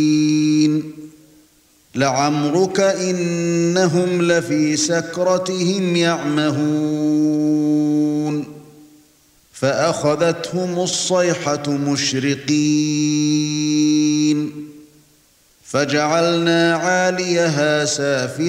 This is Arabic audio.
لعمرك إنهم لفي سكرتهم يعمهون فأخذتهم الصيحة مشرقين فجعلنا عاليها سافلها